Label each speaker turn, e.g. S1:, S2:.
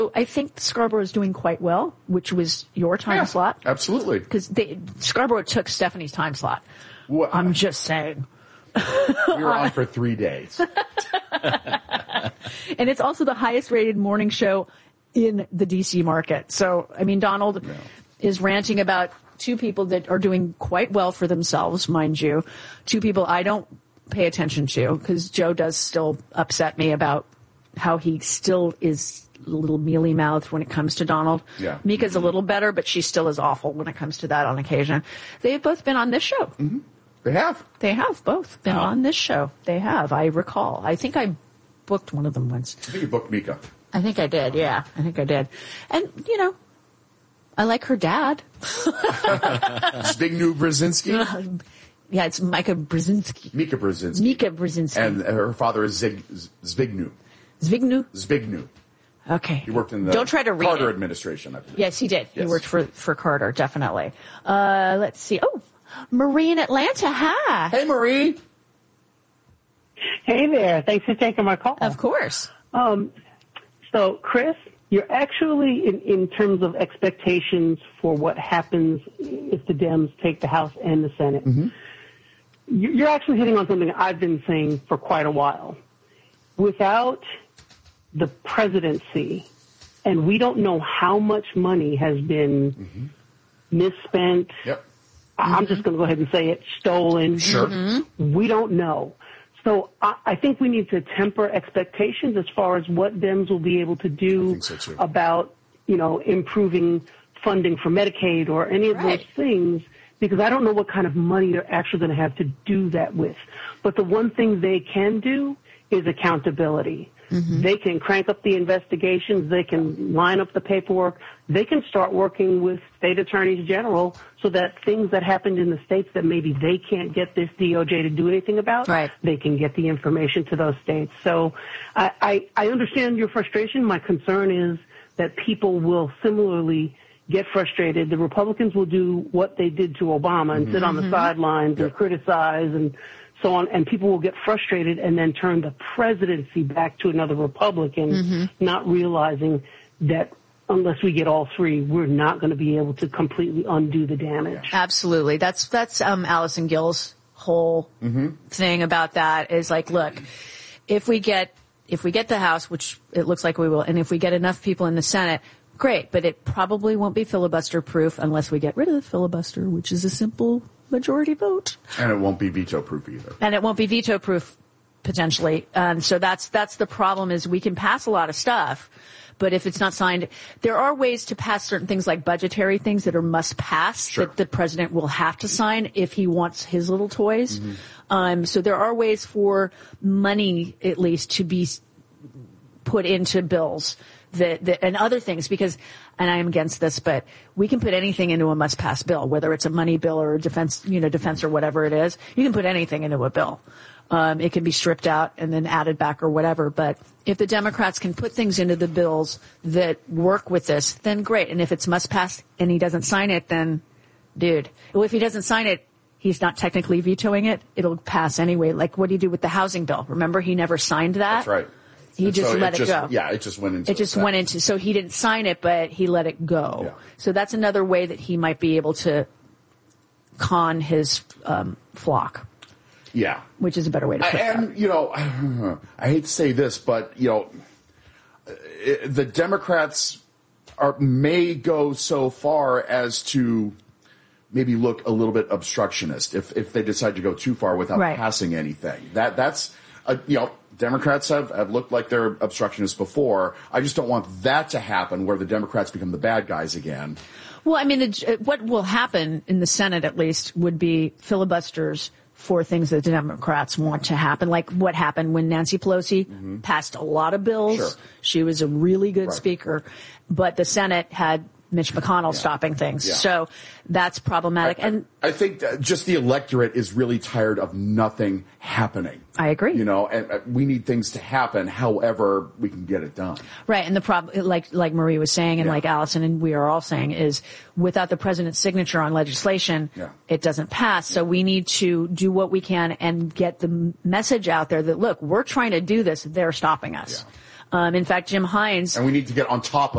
S1: I think Scarborough is doing quite well, which was your time slot.
S2: Absolutely.
S1: Because Scarborough took Stephanie's time slot.
S2: Well,
S1: I'm just saying.
S2: We were on for 3 days.
S1: And it's also the highest rated morning show in the DC market. So, I mean, Donald is ranting about two people that are doing quite well for themselves, mind you. Two people I don't pay attention to, because Joe does still upset me about how he still is a little mealy-mouthed when it comes to Donald.
S2: Yeah.
S1: Mika's a little better, but she still is awful when it comes to that on occasion. They have both been on this show.
S2: Mm-hmm. They have.
S1: They have both been on this show. They have. I recall. I think I booked one of them once.
S2: I think you booked Mika.
S1: I think I did, yeah. I think I did. And, you know, I like her dad.
S2: Zbigniew Brzezinski?
S1: Yeah, it's Mika Brzezinski.
S2: Mika Brzezinski.
S1: Mika Brzezinski.
S2: And her father is Zbigniew.
S1: Zbigniew?
S2: Zbigniew.
S1: Okay.
S2: He worked in the
S1: Don't try to read
S2: Carter
S1: it.
S2: administration, I believe.
S1: Yes, he did.
S2: Yes.
S1: He worked for Carter, definitely. Let's see. Oh, Marie in Atlanta. Hi.
S2: Hey, Marie.
S3: Hey there. Thanks for taking my call.
S1: Of course.
S3: So, Chris, you're actually, in terms of expectations for what happens if the Dems take the House and the Senate, you're actually hitting on something I've been saying for quite a while. Without the presidency, and we don't know how much money has been misspent.
S2: Yep.
S3: I'm just going to go ahead and say it, stolen.
S2: Sure.
S3: We don't know. So I think we need to temper expectations as far as what Dems will be able to do about, you know, improving funding for Medicaid or any of those things, because I don't know what kind of money they're actually going to have to do that with. But the one thing they can do is accountability. They can crank up the investigations. They can line up the paperwork. They can start working with state attorneys general so that things that happened in the states that maybe they can't get this DOJ to do anything about, they can get the information to those states. So I understand your frustration. My concern is that people will similarly get frustrated. The Republicans will do what they did to Obama and sit on the sidelines and criticize and so on, and people will get frustrated and then turn the presidency back to another Republican, not realizing that unless we get all three, we're not going to be able to completely undo the damage.
S1: Absolutely. That's Allison Gill's whole thing about that is like, look, if we get the House, which it looks like we will, and if we get enough people in the Senate, great, but it probably won't be filibuster proof unless we get rid of the filibuster, which is a simple majority vote.
S2: And it won't be veto proof either.
S1: And it won't be veto proof potentially. And so that's the problem is we can pass a lot of stuff, but if it's not signed, there are ways to pass certain things like budgetary things that are must pass that the president will have to sign if he wants his little toys. So there are ways for money at least to be put into bills and other things, because, and I am against this, but we can put anything into a must-pass bill, whether it's a money bill or a defense or whatever it is. You can put anything into a bill. It can be stripped out and then added back or whatever. But if the Democrats can put things into the bills that work with this, then great. And if it's must-pass and he doesn't sign it, then, dude. Well, if he doesn't sign it, he's not technically vetoing it. It'll pass anyway. Like, what do you do with the housing bill? Remember, he never signed that.
S2: That's right.
S1: He just let it go.
S2: Yeah, it just went into.
S1: So he didn't sign it, but he let it go.
S2: Yeah.
S1: So that's another way that he might be able to con his flock.
S2: Yeah.
S1: Which is a better way to put it.
S2: And, you know, I hate to say this, but, you know, the Democrats may go so far as to maybe look a little bit obstructionist if they decide to go too far without passing anything. That's, you know, Democrats have looked like they're obstructionists before. I just don't want that to happen where the Democrats become the bad guys again.
S1: Well, I mean, what will happen in the Senate, at least, would be filibusters for things that the Democrats want to happen, like what happened when Nancy Pelosi passed a lot of bills.
S2: Sure.
S1: She was a really good speaker, but the Senate had Mitch McConnell stopping things.
S2: Yeah.
S1: So that's problematic.
S2: I think that just the electorate is really tired of nothing happening.
S1: I agree.
S2: You know, and we need things to happen however we can get it done.
S1: Right. And the problem, like Marie was saying, and like Allison and we are all saying, is without the president's signature on legislation, it doesn't pass. So we need to do what we can and get the message out there that, look, we're trying to do this. They're stopping us. In fact, Jim Hines.
S2: And we need to get on top of